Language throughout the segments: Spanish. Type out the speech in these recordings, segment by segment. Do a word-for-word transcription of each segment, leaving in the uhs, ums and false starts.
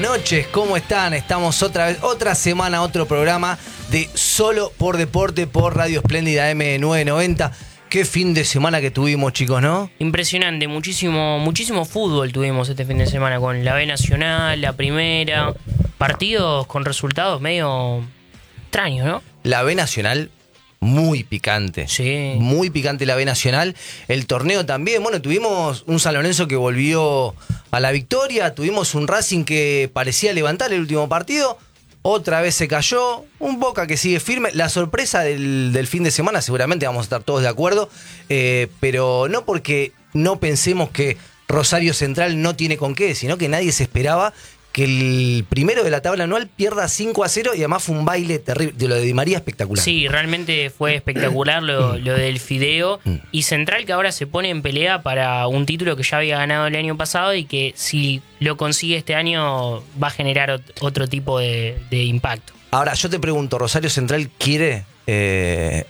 noches, ¿cómo están? Estamos otra vez, otra semana, otro programa de Solo por Deporte por Radio Espléndida M novecientos noventa. Qué fin de semana que tuvimos, chicos, ¿no? Impresionante, muchísimo, muchísimo fútbol tuvimos este fin de semana con la B Nacional, la Primera, partidos con resultados medio extraños, ¿no? La B Nacional, muy picante. Sí. Muy picante la B Nacional. El torneo también. Bueno, tuvimos un San Lorenzo que volvió a la victoria. Tuvimos un Racing que parecía levantar el último partido. Otra vez se cayó. Un Boca que sigue firme. La sorpresa del, del fin de semana, seguramente vamos a estar todos de acuerdo. Eh, pero no porque no pensemos que Rosario Central no tiene con qué, sino que nadie se esperaba que el primero de la tabla anual pierda cinco a cero y además fue un baile terrible. De lo de Di María, espectacular. Sí, realmente fue espectacular lo, lo del Fideo. Y Central, que ahora se pone en pelea para un título que ya había ganado el año pasado y que si lo consigue este año va a generar ot- otro tipo de, de impacto. Ahora, yo te pregunto, ¿Rosario Central quiere...? Eh,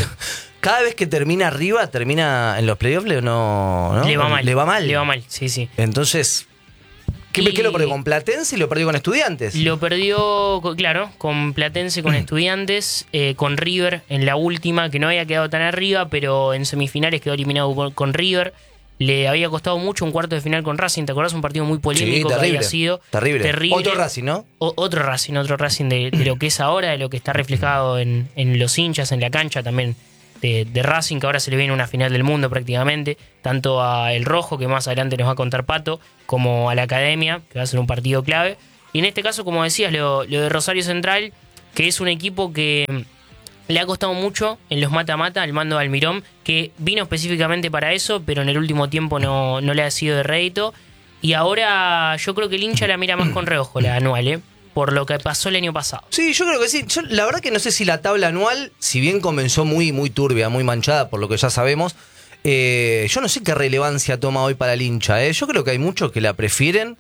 cada vez que termina arriba, termina en los playoffs, ¿o no, no? Le va mal. ¿Le va mal? Le va mal, sí, sí. Entonces... ¿Qué, Y ¿Qué lo perdió con Platense y lo perdió con Estudiantes? Lo perdió, claro, con Platense, con Estudiantes, eh, con River en la última, que no había quedado tan arriba, pero en semifinales quedó eliminado con, con River. Le había costado mucho un cuarto de final con Racing, ¿te acordás? Un partido muy polémico Sí, terrible, que había sido. terrible. Terrible. Otro Racing, ¿no? O, otro Racing, otro Racing de, de lo que es ahora, de lo que está reflejado en, en los hinchas, en la cancha también. De, de Racing, que ahora se le viene una final del mundo prácticamente, tanto a El Rojo, que más adelante nos va a contar Pato, como a la Academia, que va a ser un partido clave. Y en este caso, como decías, lo, lo de Rosario Central, que es un equipo que le ha costado mucho en los mata-mata al mando de Almirón, que vino específicamente para eso, pero en el último tiempo no, no le ha sido de rédito. Y ahora yo creo que el hincha la mira más con reojo, la anual, ¿eh? Por lo que pasó el año pasado. Sí, yo creo que sí. Yo, la verdad que no sé si la tabla anual, si bien comenzó muy, muy turbia, muy manchada, por lo que ya sabemos, eh, yo no sé qué relevancia toma hoy para el hincha. ¿eh? Yo creo que hay muchos que la prefieren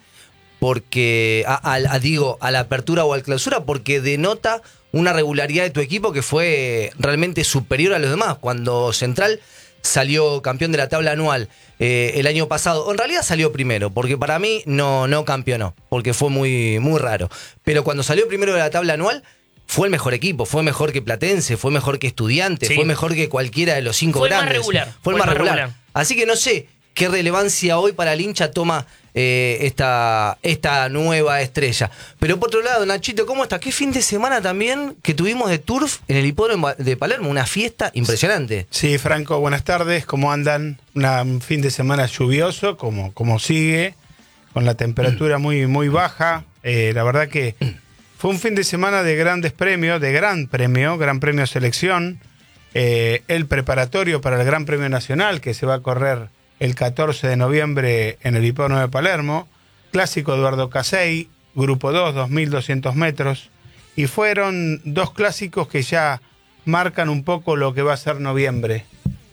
porque, a, a, a, digo, a la apertura o a la clausura, porque denota una regularidad de tu equipo que fue realmente superior a los demás. Cuando Central salió campeón de la tabla anual eh, el año pasado, en realidad salió primero, porque para mí no, no campeonó, porque fue muy, muy raro. Pero cuando salió primero de la tabla anual, fue el mejor equipo, fue mejor que Platense, fue mejor que Estudiantes, Sí. fue mejor que cualquiera de los cinco Fue el más grandes. regular, Fue el fue más el más regular. regular. Así que no sé qué relevancia hoy para el hincha toma eh, esta, esta nueva estrella. Pero por otro lado, Nachito, ¿cómo estás? Qué fin de semana también que tuvimos de turf en el hipódromo de Palermo, una fiesta impresionante. Sí, Franco, buenas tardes, ¿cómo andan? Una, un fin de semana lluvioso, como, como sigue, con la temperatura muy, muy baja. Eh, la verdad que fue un fin de semana de grandes premios, de gran premio, Gran Premio Selección, eh, el preparatorio para el Gran Premio Nacional, que se va a correr el catorce de noviembre en el hipódromo de Palermo, Clásico Eduardo Casey, Grupo dos, dos mil doscientos metros, y fueron dos clásicos que ya marcan un poco lo que va a ser noviembre.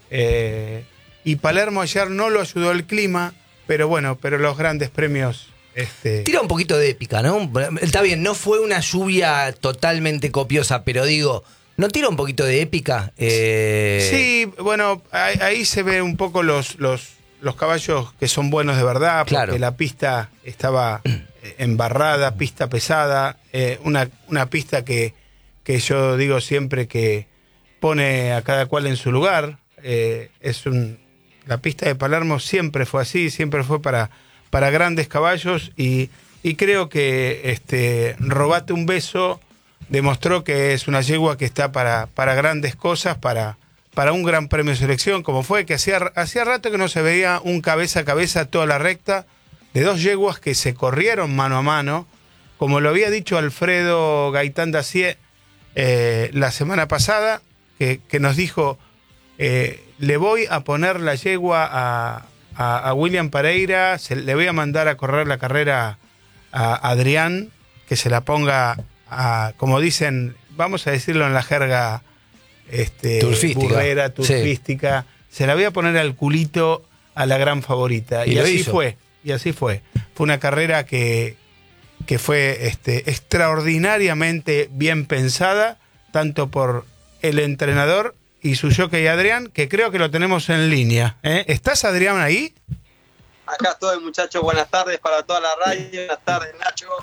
Eh, y Palermo ayer no lo ayudó el clima, pero bueno, pero los grandes premios... Este... Tira un poquito de épica, ¿no? Está bien, no fue una lluvia totalmente copiosa, pero digo, ¿no tira un poquito de épica? Eh... Sí, bueno, ahí, ahí se ve un poco los, los, los caballos que son buenos de verdad, porque Claro. la pista estaba embarrada, pista pesada, eh, una, una pista que, que yo digo siempre que pone a cada cual en su lugar. Eh, es un, la pista de Palermo siempre fue así, siempre fue para, para grandes caballos y, y creo que este, Robate un beso demostró que es una yegua que está para, para grandes cosas, para, para un gran premio de selección, como fue, que hacía, hacía rato que no se veía un cabeza a cabeza toda la recta de dos yeguas que se corrieron mano a mano, como lo había dicho Alfredo Gaitán Dacier eh, la semana pasada, que, que nos dijo, eh, le voy a poner la yegua a, a, a William Pereira, se, le voy a mandar a correr la carrera a Adrián, que se la ponga a, como dicen, vamos a decirlo en la jerga este, Turfística. burrera, turfística, sí. Se la voy a poner al culito a la gran favorita. Y, y lo así hizo. fue, y así fue. Fue una carrera que, que fue este, extraordinariamente bien pensada, tanto por el entrenador y su jockey Adrián, que creo que lo tenemos en línea. ¿eh? ¿Estás, Adrián, ahí? Acá estoy, muchachos, buenas tardes para toda la radio, buenas tardes, Nacho.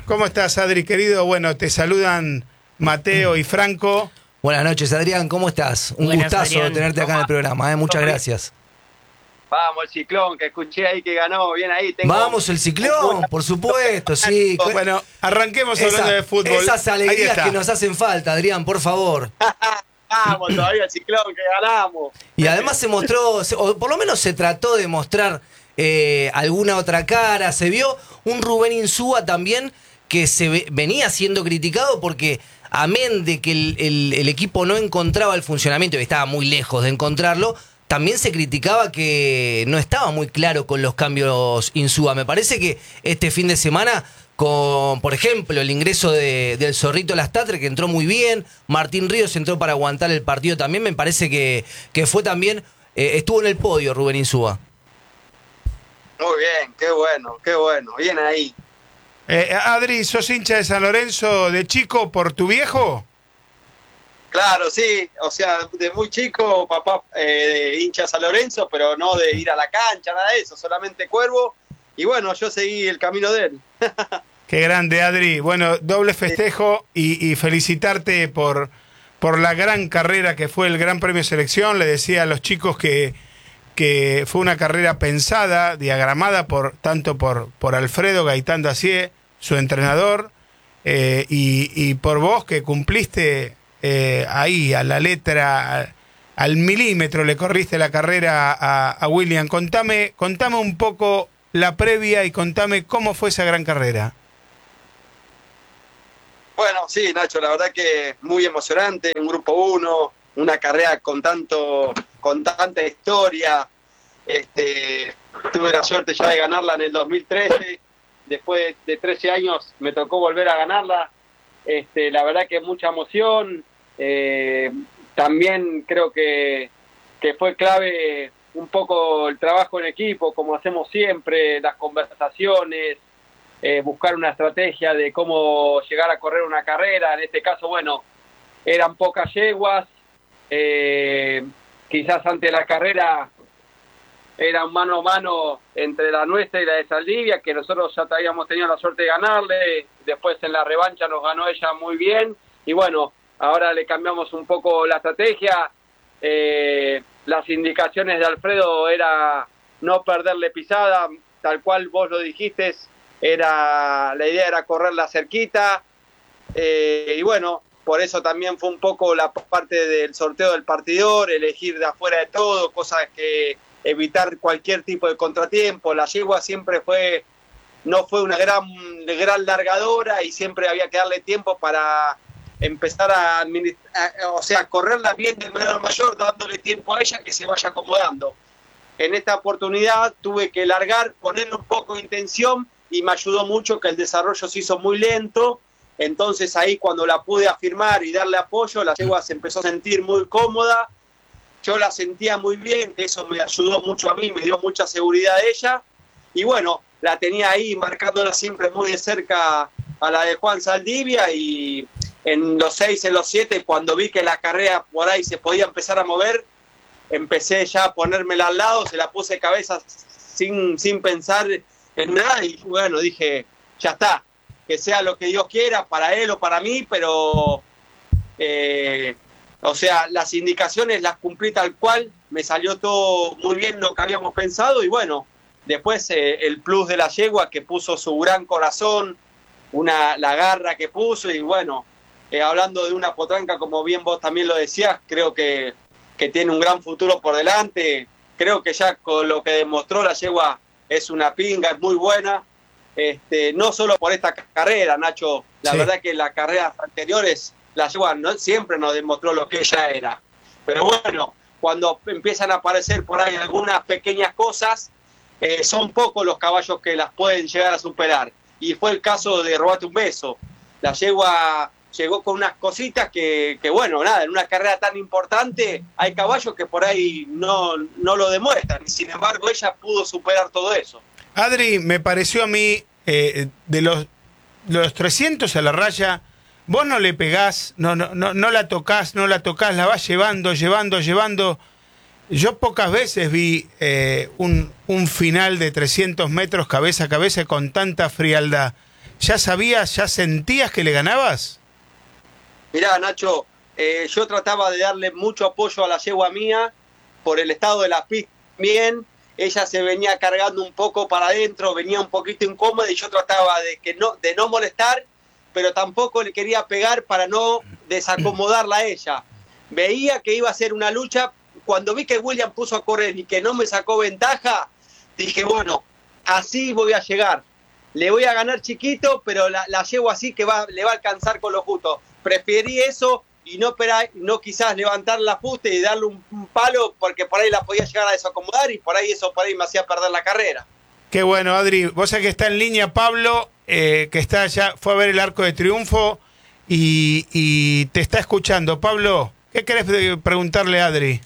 ¿Cómo estás, Adri, querido? Bueno, te saludan Mateo y Franco. Buenas noches, Adrián, ¿cómo estás? Un Buenas, gustazo Adrián. tenerte acá en el programa, ¿eh? Muchas gracias. Vamos, el Ciclón, que escuché ahí que ganó, bien ahí. Tengo... Vamos, el Ciclón, por supuesto, sí. Bueno, arranquemos hablando Esa- de fútbol. Esas Ahí alegrías está. que nos hacen falta, Adrián, por favor. Vamos, todavía el Ciclón, que ganamos. Y además se mostró, se- o por lo menos se trató de mostrar eh, alguna otra cara. Se vio un Rubén Insúa también que se ve- venía siendo criticado porque, amén de que el, el- el equipo no encontraba el funcionamiento y estaba muy lejos de encontrarlo, también se criticaba que no estaba muy claro con los cambios Insúa. Me parece que este fin de semana, con, por ejemplo, el ingreso de- del Zorrito Lastre, que entró muy bien, Martín Ríos entró para aguantar el partido también, me parece que, que fue también, eh, estuvo en el podio Rubén Insúa. Muy bien, qué bueno, qué bueno, bien ahí. Eh, Adri, ¿sos hincha de San Lorenzo de chico por tu viejo? Claro, sí, o sea, de muy chico, papá eh, hincha San Lorenzo, pero no de ir a la cancha, nada de eso, solamente Cuervo. Y bueno, yo seguí el camino de él. Qué grande, Adri. Bueno, doble festejo y, y felicitarte por, por la gran carrera que fue el Gran Premio Selección. Le decía a los chicos que, que fue una carrera pensada, diagramada por tanto por, por Alfredo Gaitán Dacier, su entrenador, eh, y, y por vos que cumpliste eh, ahí a la letra, al, al milímetro le corriste la carrera a, a William. Contame, contame un poco la previa y contame cómo fue esa gran carrera. Bueno, sí, Nacho, la verdad que muy emocionante, un grupo uno, una carrera con tanto, con tanta historia. Este, tuve la suerte ya de ganarla en el dos mil trece, después de trece años me tocó volver a ganarla. Este, la verdad que mucha emoción. Eh, también creo que, que fue clave un poco el trabajo en equipo, como hacemos siempre, las conversaciones, eh, buscar una estrategia de cómo llegar a correr una carrera. En este caso, bueno, eran pocas yeguas, eh, quizás ante la carrera era un mano a mano entre la nuestra y la de Saldivia, que nosotros ya habíamos tenido la suerte de ganarle. Después en la revancha nos ganó ella muy bien, y bueno, ahora le cambiamos un poco la estrategia. Eh, las indicaciones de Alfredo era no perderle pisada, tal cual vos lo dijiste, era, la idea era correrla cerquita, eh, y bueno, por eso también fue un poco la parte del sorteo del partidor, elegir de afuera de todo, cosas que evitar cualquier tipo de contratiempo. La yegua siempre fue, no fue una gran, gran largadora, y siempre había que darle tiempo para empezar a, a o sea, correrla bien de menor a mayor, dándole tiempo a ella que se vaya acomodando. En esta oportunidad tuve que largar, ponerle un poco de intención, y me ayudó mucho que el desarrollo se hizo muy lento. Entonces ahí, cuando la pude afirmar y darle apoyo, la yegua se empezó a sentir muy cómoda. Yo la sentía muy bien, que eso me ayudó mucho a mí, me dio mucha seguridad a ella. Y bueno, la tenía ahí marcándola siempre muy de cerca a la de Juan Saldivia, y en los seis, en los siete, cuando vi que la carrera por ahí se podía empezar a mover, empecé ya a ponérmela al lado, se la puse cabeza sin, sin pensar en nada, y bueno, dije, ya está, que sea lo que Dios quiera, para él o para mí, pero... Eh, o sea, las indicaciones las cumplí tal cual, me salió todo muy bien lo que habíamos pensado, y bueno, después eh, el plus de la yegua, que puso su gran corazón, una la garra que puso, y bueno, eh, hablando de una potranca, como bien vos también lo decías, creo que, que tiene un gran futuro por delante. Creo que ya con lo que demostró la yegua es una pinga, es muy buena, este, no solo por esta carrera, Nacho, la Sí. verdad que en las carreras anteriores la yegua no, siempre nos demostró lo que ella era. Pero bueno, cuando empiezan a aparecer por ahí algunas pequeñas cosas, eh, son pocos los caballos que las pueden llegar a superar. Y fue el caso de Robate un Beso. La yegua llegó con unas cositas que, que, bueno, nada, en una carrera tan importante hay caballos que por ahí no, no lo demuestran. Y sin embargo, ella pudo superar todo eso. Adri, me pareció a mí, eh, de los, de los trescientos a la raya, vos no le pegás, no, no, no, no la tocás, no la tocás, la vas llevando, llevando, llevando. Yo pocas veces vi eh, un, un final de trescientos metros cabeza a cabeza con tanta frialdad. ¿Ya sabías, ya sentías que le ganabas? Mirá, Nacho, eh, yo trataba de darle mucho apoyo a la yegua mía por el estado de la pista bien. Ella se venía cargando un poco para adentro, venía un poquito incómoda y yo trataba de, que no, de no molestar, pero tampoco le quería pegar para no desacomodarla a ella. Veía que iba a ser una lucha. Cuando vi que William puso a correr y que no me sacó ventaja, dije, bueno, así voy a llegar. Le voy a ganar chiquito, pero la, la llevo así que va, le va a alcanzar con lo justo. Preferí eso y no, pera, no quizás levantar la fuste y darle un, un palo, porque por ahí la podía llegar a desacomodar y por ahí eso por ahí me hacía perder la carrera. Qué bueno, Adri. Vos sabés que está en línea Pablo, eh, que está ya, fue a ver el Arco de Triunfo y, y te está escuchando. Pablo, ¿qué querés preguntarle a Adri?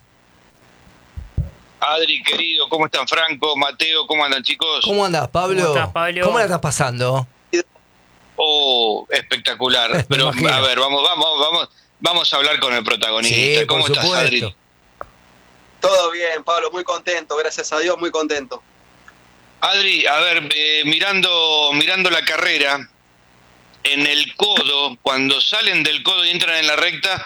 Adri, querido, ¿cómo están? Franco, Mateo, ¿cómo andan, chicos? ¿Cómo andás, Pablo? ¿Cómo estás, Pablo? ¿Cómo la estás pasando? Oh, espectacular. Pero, a ver, vamos, vamos, vamos, vamos a hablar con el protagonista. Sí, ¿Cómo por estás, supuesto. Adri? Todo bien, Pablo, muy contento, gracias a Dios, muy contento. Adri, a ver, eh, mirando, mirando la carrera, en el codo, cuando salen del codo y entran en la recta,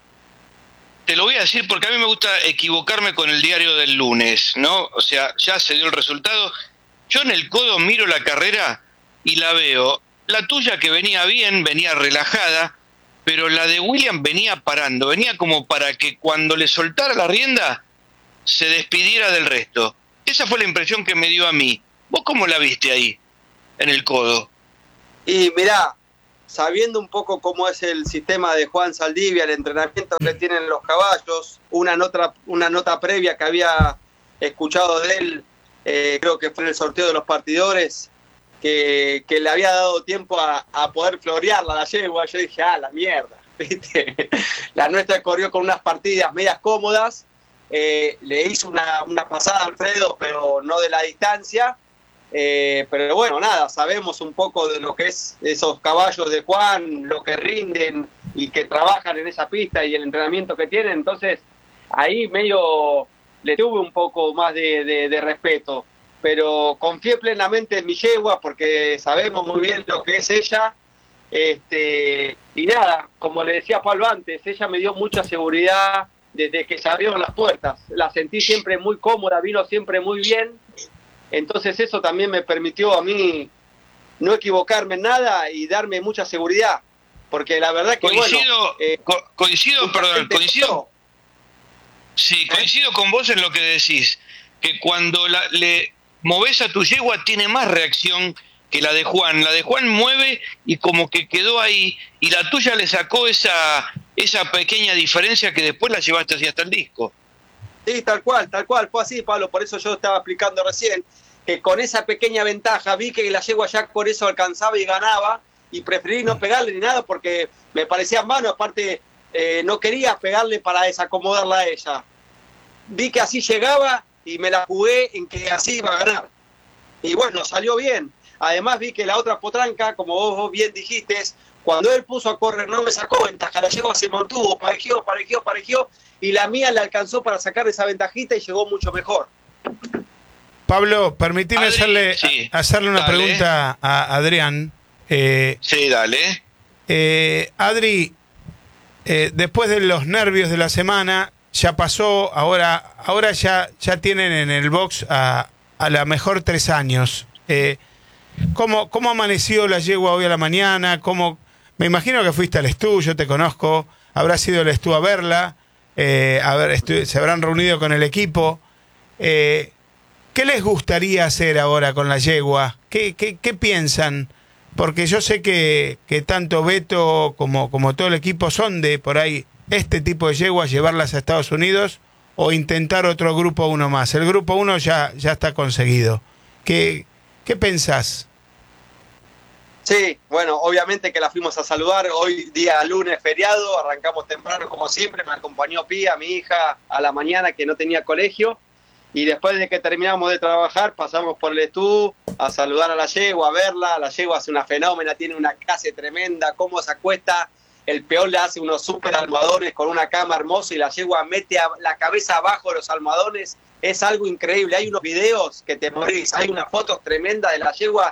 te lo voy a decir porque a mí me gusta equivocarme con el diario del lunes, ¿no? O sea, ya se dio el resultado. Yo en el codo miro la carrera y la veo. La tuya que venía bien, venía relajada, pero la de William venía parando, venía como para que cuando le soltara la rienda se despidiera del resto. Esa fue la impresión que me dio a mí. ¿Vos cómo la viste ahí, en el codo? Y mirá, sabiendo un poco cómo es el sistema de Juan Saldivia, el entrenamiento que tienen los caballos, una nota, una nota previa que había escuchado de él, eh, creo que fue en el sorteo de los partidores, que, que le había dado tiempo a, a poder florearla la yegua. Yo dije, ah, la mierda, ¿viste? La nuestra corrió con unas partidas medias cómodas, eh, le hizo una, una pasada a Alfredo, pero no de la distancia. Eh, pero bueno, nada, sabemos un poco de lo que es esos caballos de Juan, lo que rinden y que trabajan en esa pista y el entrenamiento que tienen. Entonces ahí medio le tuve un poco más de, de, de respeto, pero confié plenamente en mi yegua porque sabemos muy bien lo que es ella. Este, y nada, como le decía Pablo antes, ella me dio mucha seguridad desde que se abrieron las puertas. La sentí siempre muy cómoda, vino siempre muy bien. Entonces eso también me permitió a mí no equivocarme en nada y darme mucha seguridad. Porque la verdad que coincido, bueno... Eh, co coincido, perdón, coincido... Sí, coincido con vos en lo que decís. Que cuando la, le movés a tu yegua tiene más reacción que la de Juan. La de Juan mueve y como que quedó ahí. Y la tuya le sacó esa, esa pequeña diferencia que después la llevaste así hasta el disco. Sí, tal cual, tal cual, fue así, Pablo, por eso yo estaba explicando recién, que con esa pequeña ventaja vi que la yegua ya por eso alcanzaba y ganaba, y preferí no pegarle ni nada porque me parecía mano, aparte eh, no quería pegarle para desacomodarla a ella. Vi que así llegaba y me la jugué en que así iba a ganar. Y bueno, salió bien. Además vi que la otra potranca, como vos bien dijiste, cuando él puso a correr no me sacó ventaja, la yegua se mantuvo, parejió, parejió, parejió, y la mía le alcanzó para sacar esa ventajita y llegó mucho mejor. Pablo, permitime Adri, hacerle, sí, hacerle una dale. pregunta a Adrián. Eh, Sí, dale. eh, Adri, eh, después de los nervios de la semana, ya pasó, ahora, ahora ya, ya tienen en el box a, a la mejor tres años. Eh, ¿cómo, ¿Cómo amaneció la yegua hoy a la mañana? ¿Cómo, me imagino que fuiste al Estú, yo te conozco, habrás ido al Estú a verla. Eh, a ver, se habrán reunido con el equipo. Eh, ¿Qué les gustaría hacer ahora con la yegua? ¿Qué, qué, qué piensan? Porque yo sé que, que tanto Beto como, como todo el equipo son de por ahí este tipo de yeguas, llevarlas a Estados Unidos o intentar otro grupo uno más. El grupo uno ya, ya está conseguido. ¿Qué, qué pensás? Sí, bueno, obviamente que la fuimos a saludar, hoy día lunes feriado, arrancamos temprano como siempre, me acompañó Pía, mi hija, a la mañana que no tenía colegio, y después de que terminamos de trabajar pasamos por el Estú a saludar a la yegua, a verla. La yegua es una fenómena, tiene una clase tremenda, cómo se acuesta, el peón le hace unos super almohadones con una cama hermosa y la yegua mete a la cabeza abajo de los almohadones, es algo increíble. Hay unos videos que te morís, hay unas fotos tremendas de la yegua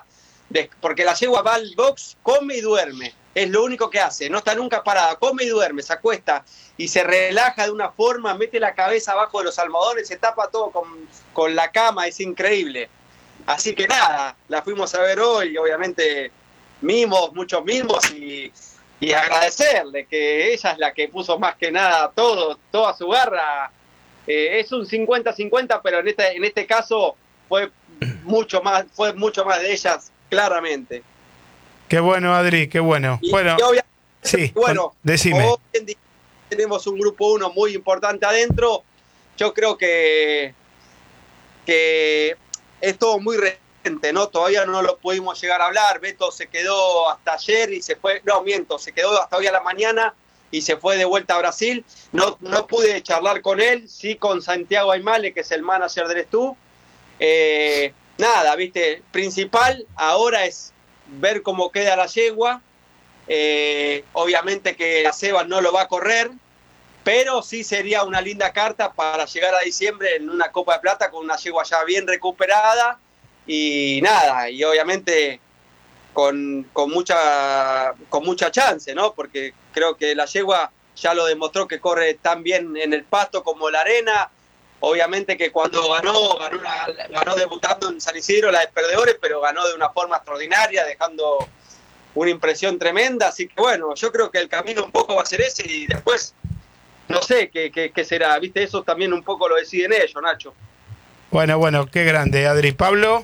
de, porque la yegua va al box, come y duerme. Es lo único que hace, no está nunca parada, come y duerme, se acuesta y se relaja de una forma, mete la cabeza abajo de los almohadones, se tapa todo con, con la cama, es increíble. Así que nada, la fuimos a ver hoy, obviamente mimos, muchos mimos y, y agradecerle que ella es la que puso más que nada todo, toda su garra. Eh, es un cincuenta cincuenta, pero en este, en este caso fue mucho más, fue mucho más de ellas, claramente. Qué bueno, Adri, qué bueno. Y, bueno, y obviamente, sí, bueno, decime. Hoy en día tenemos un grupo uno muy importante adentro. Yo creo que, que es todo muy reciente, ¿no? Todavía no lo pudimos llegar a hablar. Beto se quedó hasta ayer y se fue, no, miento, se quedó hasta hoy a la mañana y se fue de vuelta a Brasil. No, no pude charlar con él, sí con Santiago Aymale, que es el manager del Estú. Eh, nada, viste, principal ahora es ver cómo queda la yegua. Eh, obviamente que la Seba no lo va a correr, pero sí sería una linda carta para llegar a diciembre en una Copa de Plata con una yegua ya bien recuperada y nada, y obviamente con, con mucha con mucha chance, ¿no? Porque creo que la yegua ya lo demostró que corre tan bien en el pasto como en la arena. Obviamente que cuando ganó, ganó, una, ganó debutando en San Isidro la de Perdedores, pero ganó de una forma extraordinaria, dejando una impresión tremenda. Así que bueno, yo creo que el camino un poco va a ser ese y después no sé qué, qué, qué será. Viste, eso también un poco lo deciden ellos, Nacho. Bueno, bueno, qué grande, Adri. ¿Pablo?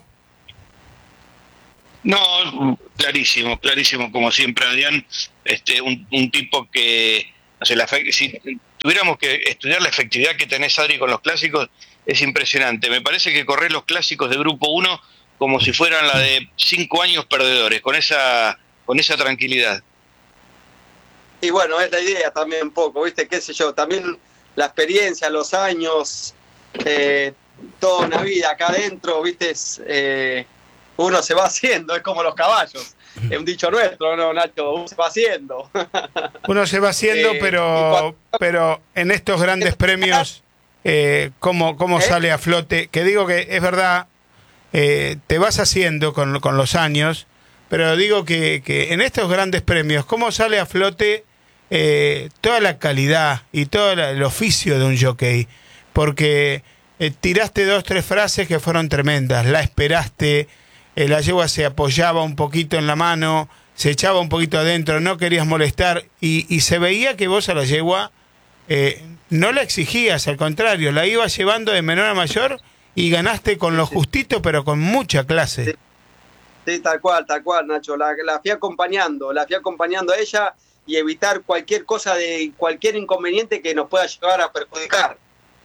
No, clarísimo, clarísimo, como siempre, Adrián. Este, un, un tipo que, no sé, la fe, si tuviéramos que estudiar la efectividad que tenés, Adri, con los clásicos, es impresionante. Me parece que correr los clásicos de Grupo uno como si fueran la de cinco años perdedores, con esa, con esa tranquilidad. Y bueno, es la idea también un poco, ¿viste? Qué sé yo, también la experiencia, los años, eh, toda una vida acá adentro, ¿viste? Es, eh, uno se va haciendo, es como los caballos. Es un dicho nuestro, ¿no, Nacho? Uno se va haciendo. Uno se va haciendo, eh, pero, cuando... pero en estos grandes premios, eh, ¿cómo, cómo ¿Eh? sale a flote? Que digo que es verdad, eh, te vas haciendo con, con los años, pero digo que, que en estos grandes premios, ¿cómo sale a flote eh, toda la calidad y todo la, el oficio de un jockey? Porque eh, tiraste dos, tres frases que fueron tremendas, la esperaste, eh, la yegua se apoyaba un poquito en la mano, se echaba un poquito adentro, no querías molestar y, y se veía que vos a la yegua eh, no la exigías, al contrario, la ibas llevando de menor a mayor y ganaste con lo justito, pero con mucha clase. Sí. Sí, tal cual, tal cual, Nacho. La, la fui acompañando, la fui acompañando a ella y evitar cualquier cosa, de cualquier inconveniente que nos pueda llegar a perjudicar.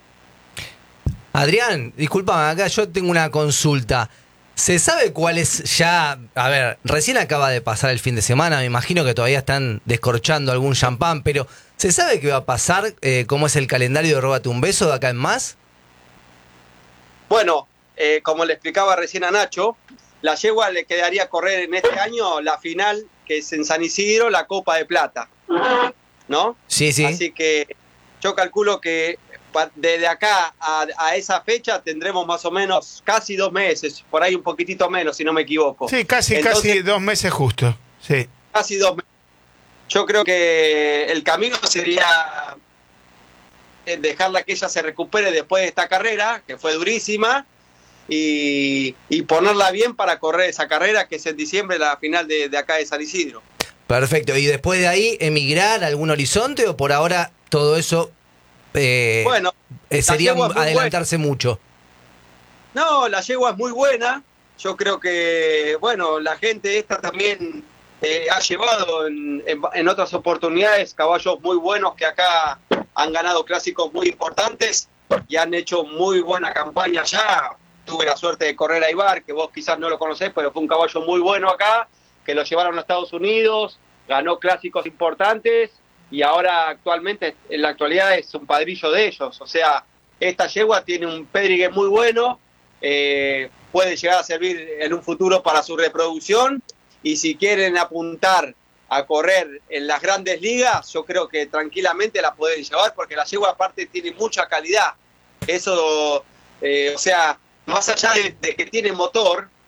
Adrián, discúlpame, acá yo tengo una consulta. ¿Se sabe cuál es ya? A ver, recién acaba de pasar el fin de semana, me imagino que todavía están descorchando algún champán, pero ¿se sabe qué va a pasar? Eh, ¿Cómo es el calendario de Róbate un Beso de acá en más? Bueno, eh, como le explicaba recién a Nacho, la yegua le quedaría correr en este año la final, que es en San Isidro, la Copa de Plata, ¿no? Sí, sí. Así que yo calculo que desde acá a, a esa fecha tendremos más o menos casi dos meses, por ahí un poquitito menos, si no me equivoco. Sí, casi, Entonces, casi dos meses justo, sí. Casi dos meses. Yo creo que el camino sería dejarla que ella se recupere después de esta carrera, que fue durísima, Y, y ponerla bien para correr esa carrera que es en diciembre, la final de, de acá de San Isidro. Perfecto. ¿Y después de ahí emigrar a algún horizonte o por ahora todo eso eh, bueno, eh, sería adelantarse buena. mucho? No, la yegua es muy buena. Yo creo que, bueno, la gente esta también eh, ha llevado en, en, en otras oportunidades caballos muy buenos que acá han ganado clásicos muy importantes y han hecho muy buena campaña ya. Tuve la suerte de correr a Ibar, que vos quizás no lo conocés, pero fue un caballo muy bueno acá, que lo llevaron a Estados Unidos, ganó clásicos importantes y ahora actualmente, en la actualidad, es un padrillo de ellos. O sea, esta yegua tiene un pedrigue muy bueno, eh, puede llegar a servir en un futuro para su reproducción y si quieren apuntar a correr en las grandes ligas, yo creo que tranquilamente la pueden llevar porque la yegua aparte tiene mucha calidad. Eso, eh, o sea... Más allá de, de que tiene motor,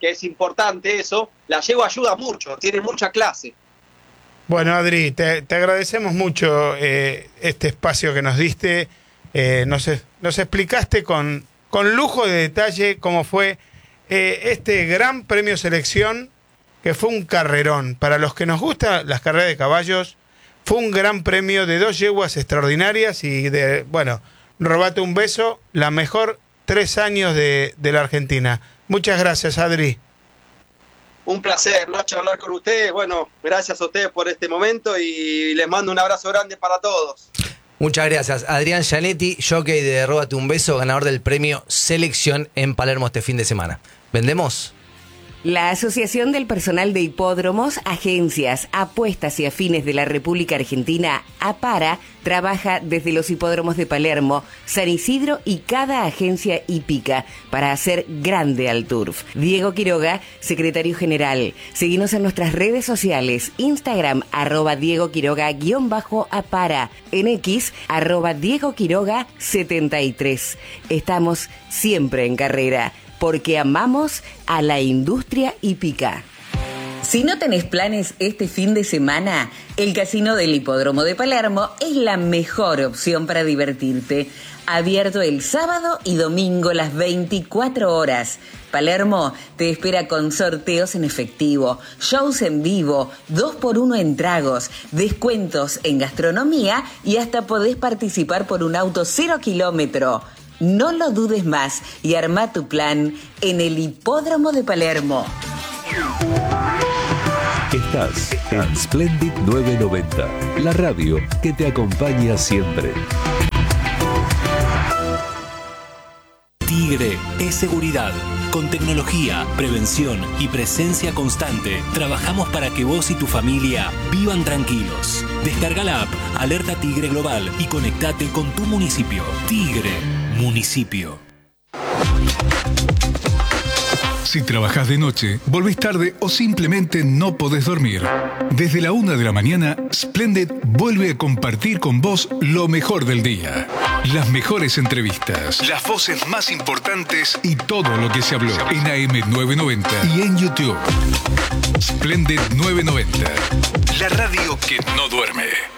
que es importante eso, la yegua ayuda mucho, tiene mucha clase. Bueno, Adri, te, te agradecemos mucho eh, este espacio que nos diste. Eh, nos, nos explicaste con, con lujo de detalle cómo fue eh, este gran premio selección, que fue un carrerón. Para los que nos gustan las carreras de caballos, fue un gran premio de dos yeguas extraordinarias y de, bueno, robate un beso, la mejor tres años de, de la Argentina. Muchas gracias, Adri. Un placer, Nacho, hablar con ustedes. Bueno, gracias a ustedes por este momento y les mando un abrazo grande para todos. Muchas gracias. Adrián Gianetti, jockey de Róbate un beso, ganador del premio Selección en Palermo este fin de semana. ¿Vendemos? La Asociación del Personal de Hipódromos, Agencias, Apuestas y Afines de la República Argentina, APARA, trabaja desde los hipódromos de Palermo, San Isidro y cada agencia hípica para hacer grande al turf. Diego Quiroga, secretario general. Seguinos en nuestras redes sociales, Instagram, arroba Diego Quiroga, guión bajo APARA, en X, arroba Diego Quiroga setenta y tres. Estamos siempre en carrera, porque amamos a la industria hípica. Si no tenés planes este fin de semana, el Casino del Hipódromo de Palermo es la mejor opción para divertirte. Abierto el sábado y domingo las veinticuatro horas. Palermo te espera con sorteos en efectivo, shows en vivo, dos por uno en tragos, descuentos en gastronomía y hasta podés participar por un auto cero kilómetro. No lo dudes más y arma tu plan en el Hipódromo de Palermo. Estás en Splendid nueve noventa, la radio que te acompaña siempre. Tigre es seguridad. Con tecnología, prevención y presencia constante, trabajamos para que vos y tu familia vivan tranquilos. Descarga la app Alerta Tigre Global y conectate con tu municipio. Tigre, municipio. Si trabajás de noche, volvés tarde o simplemente no podés dormir, desde la una de la mañana, Splendid vuelve a compartir con vos lo mejor del día. Las mejores entrevistas, las voces más importantes y todo lo que se habló en A M novecientos noventa y en YouTube. Splendid novecientos noventa, la radio que no duerme.